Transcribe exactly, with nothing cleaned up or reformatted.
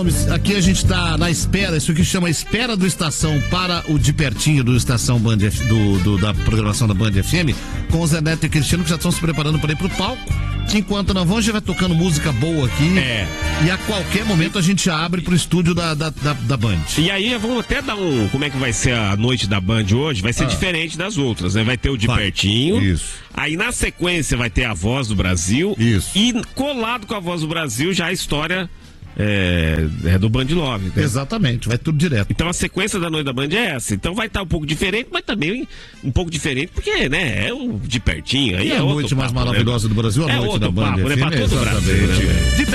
Aqui a gente está na espera, isso que chama espera do Estação para o de pertinho do Estação Band, do, do, da programação da Band F M, com o Zé Neto e o Cristiano, que já estão se preparando para ir pro palco. Enquanto nós vamos, a gente vai tocando música boa aqui. É. E a qualquer momento a gente abre pro estúdio da, da, da, da Band. E aí vamos até dar um. Como é que vai ser a noite da Band hoje? Vai ser ah. diferente das outras, né? Vai ter o de vai. pertinho. Isso. Aí na sequência vai ter a Voz do Brasil. Isso. E colado com a Voz do Brasil já a história. É, é do Band Love, né? Exatamente, vai tudo direto. Então a sequência da noite da Band é essa. Então vai estar um pouco diferente, mas também um pouco diferente, porque, né, é o de pertinho. Aí e é a outro noite mais papo, maravilhosa né? do Brasil, a é noite outro da Band papo, F M, né? Pra todo o Brasil, exatamente. né?